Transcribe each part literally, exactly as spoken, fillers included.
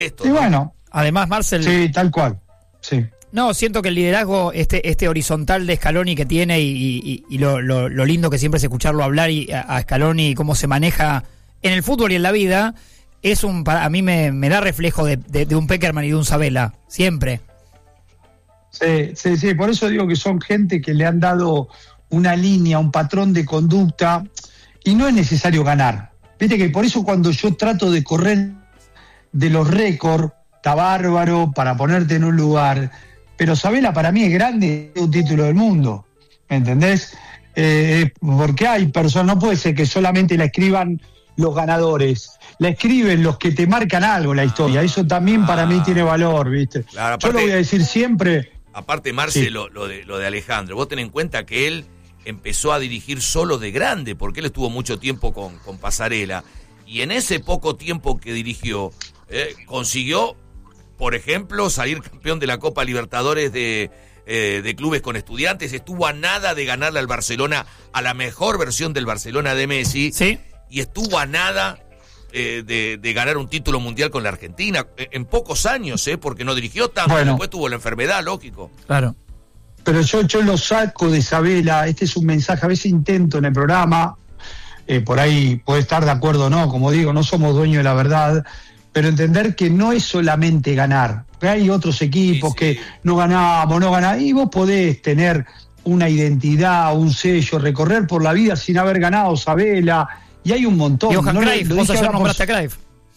Esto, y ¿no? bueno. Además, Marcel... Sí, tal cual, sí. No, siento que el liderazgo, este este horizontal de Scaloni que tiene y, y, y lo, lo, lo lindo que siempre es escucharlo hablar y a, a Scaloni y cómo se maneja en el fútbol y en la vida, es un para, a mí me, me da reflejo de, de, de un Pekerman y de un Sabella, siempre. Sí, sí, sí, por eso digo que son gente que le han dado una línea, un patrón de conducta, y no es necesario ganar. Viste que por eso cuando yo trato de correr de los récords, está bárbaro para ponerte en un lugar, pero Sabella para mí es grande, es un título del mundo, ¿me entendés? Eh, porque hay personas, no puede ser que solamente la escriban los ganadores, la escriben los que te marcan algo la historia, eso también para mí tiene valor, ¿viste? Claro, aparte, yo lo voy a decir siempre. Aparte, Marce, Sí. lo, lo, de, lo de Alejandro, vos ten en cuenta que él empezó a dirigir solo de grande, porque él estuvo mucho tiempo con, con Pasarela, y en ese poco tiempo que dirigió, eh, consiguió, por ejemplo, salir campeón de la Copa Libertadores de, eh, de clubes con Estudiantes, estuvo a nada de ganarle al Barcelona, a la mejor versión del Barcelona de Messi, Sí. y estuvo a nada eh, de, de ganar un título mundial con la Argentina, en, en pocos años, eh, porque no dirigió tanto, Bueno. después tuvo la enfermedad, lógico. Claro. Pero yo, yo lo saco de Sabella, este es un mensaje, a veces intento en el programa, eh, por ahí puede estar de acuerdo o no, como digo, no somos dueños de la verdad, pero entender que no es solamente ganar, que hay otros equipos Sí, sí. que no ganamos, no ganamos, y vos podés tener una identidad, un sello, recorrer por la vida sin haber ganado Sabella, y hay un montón. Johan no lo- Cruyff, lo vos dije ayer ahora por- nombraste a Cruyff.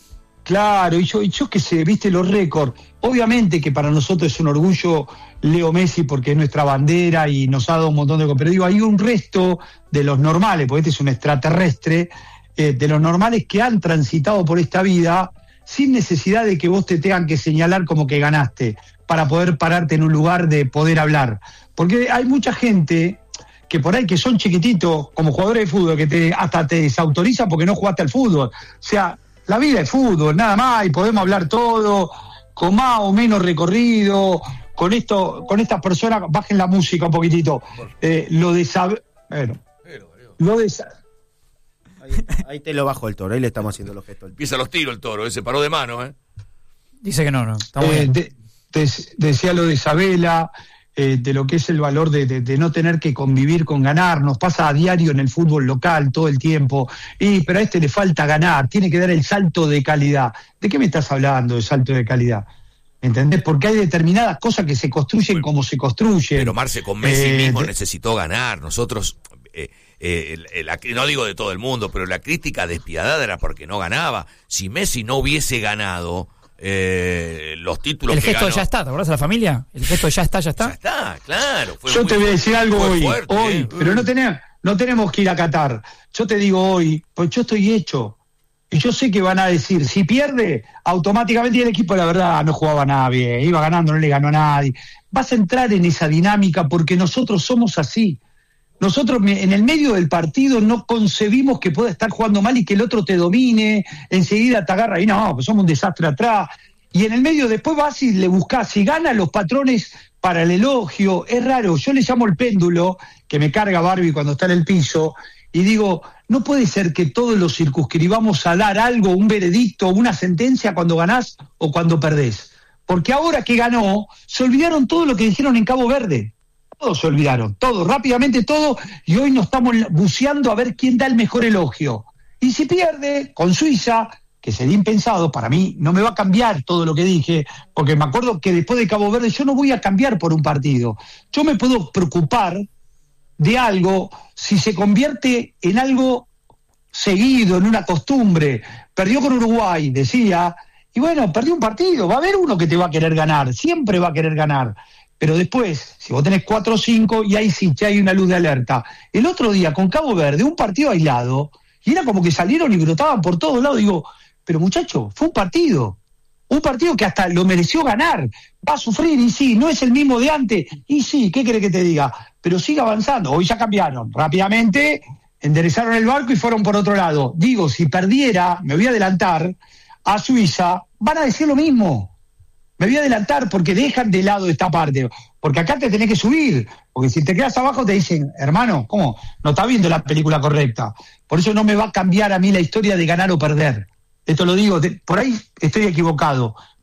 Claro, y yo, y yo que sé, viste los récords. Obviamente que para nosotros es un orgullo Leo Messi porque es nuestra bandera y nos ha dado un montón de cosas. Pero digo, hay un resto de los normales, porque este es un extraterrestre, eh, de los normales que han transitado por esta vida sin necesidad de que vos te tengan que señalar como que ganaste para poder pararte en un lugar de poder hablar. Porque hay mucha gente que por ahí que son chiquititos como jugadores de fútbol que te hasta te desautorizan porque no jugaste al fútbol. O sea, la vida es fútbol, nada más, y podemos hablar todo, con más o menos recorrido, con esto, con estas personas, bajen la música un poquitito. Eh, lo de saber, bueno, lo de sa- Ahí, ahí te lo bajo el toro, ahí le estamos haciendo los gestos. Empieza los tiros el toro, ese paró de mano, ¿eh? Dice que no, no. Está muy eh, bien. de- de- decía lo de Sabella, eh, de lo que es el valor de, de, de no tener que convivir con ganar, nos pasa a diario en el fútbol local todo el tiempo, y pero a este le falta ganar, tiene que dar el salto de calidad. ¿De qué me estás hablando de salto de calidad? ¿Entendés? Porque hay determinadas cosas que se construyen Bueno, como se construyen. Pero Marce, con Messi Eh, mismo de- necesitó ganar. Nosotros, eh, eh, el- el- la- no digo de todo el mundo, pero la crítica despiadada era porque no ganaba. Si Messi no hubiese ganado eh, los títulos El que gesto de ganó, ya está, ¿te acordás de la familia? El gesto de ya está, ya está. ya está, claro. Fue Yo muy te voy a decir algo fue hoy, fuerte, hoy, eh. pero no tenemos, no tenemos que ir a Qatar. Yo te digo hoy, pues yo estoy hecho. Y yo sé que van a decir, si pierde, automáticamente el equipo, la verdad, no jugaba nada bien, iba ganando, no le ganó a nadie. Vas a entrar en esa dinámica porque nosotros somos así. Nosotros en el medio del partido no concebimos que pueda estar jugando mal y que el otro te domine, enseguida te agarra y no, pues somos un desastre atrás. Y en el medio después vas y le buscás, si gana los patrones para el elogio, es raro, yo le llamo el péndulo, que me carga Barbie cuando está en el piso, y digo, no puede ser que todos los circunscribamos a dar algo, un veredicto, una sentencia cuando ganás o cuando perdés. Porque ahora que ganó, se olvidaron todo lo que dijeron en Cabo Verde. Todos se olvidaron, todo, rápidamente todo, y hoy nos estamos buceando a ver quién da el mejor elogio. Y si pierde con Suiza, que sería impensado, para mí no me va a cambiar todo lo que dije, porque me acuerdo que después de Cabo Verde yo no voy a cambiar por un partido. Yo me puedo preocupar de algo si se convierte en algo seguido, en una costumbre. Perdió con Uruguay, decía, y bueno, perdió un partido, va a haber uno que te va a querer ganar, siempre va a querer ganar. Pero después, si vos tenés cuatro o cinco, y ahí sí, ya hay una luz de alerta. El otro día, con Cabo Verde, un partido aislado, y era como que salieron y brotaban por todos lados. Digo, pero muchacho, fue un partido. Un partido que hasta lo mereció ganar. Va a sufrir, y sí, no es el mismo de antes. Y sí, ¿qué querés que te diga? Pero sigue avanzando. Hoy ya cambiaron. Rápidamente enderezaron el barco y fueron por otro lado. Digo, si perdiera, me voy a adelantar, a Suiza, van a decir lo mismo. Me voy a adelantar porque dejan de lado esta parte, porque acá te tenés que subir, porque si te quedas abajo te dicen, hermano, ¿cómo? No estás viendo la película correcta. Por eso no me va a cambiar a mí la historia de ganar o perder. esto lo digo, de- por ahí estoy equivocado,